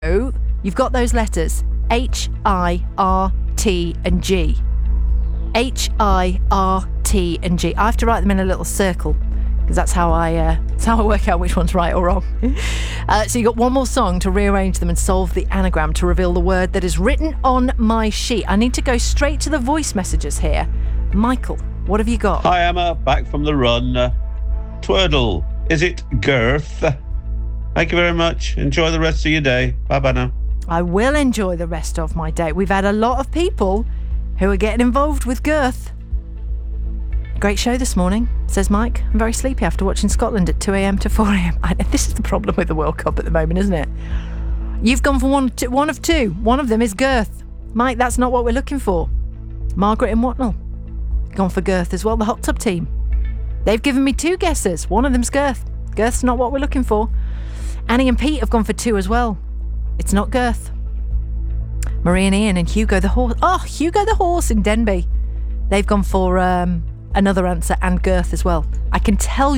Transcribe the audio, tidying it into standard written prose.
you've got those letters H-I-R-T and G. H-I-R-T and G. I have to write them in a little circle because that's how I work out which one's right or wrong. So you got one more song to rearrange them and solve the anagram to reveal the word that is written on my sheet. I need to go straight to the voice messages here. Michael, what have you got? Hi, Emma. Back from the run. Twirtle. Is it girth? Thank you very much. Enjoy the rest of your day. Bye-bye now. I will enjoy the rest of my day. We've had a lot of people who are getting involved with girth. Great show this morning, says Mike. I'm very sleepy after watching Scotland at 2 a.m. to 4 a.m. This is the problem with the World Cup at the moment, isn't it? You've gone for one of two. One of them is girth. Mike, that's not what we're looking for. Margaret and Watnell gone for girth as well, the hot tub team. They've given me two guesses. One of them's girth. Girth's not what we're looking for. Annie and Pete have gone for two as well. It's not girth. Marie and Ian and Hugo the horse. Oh, Hugo the horse in Denby. They've gone for another answer and girth as well. I can tell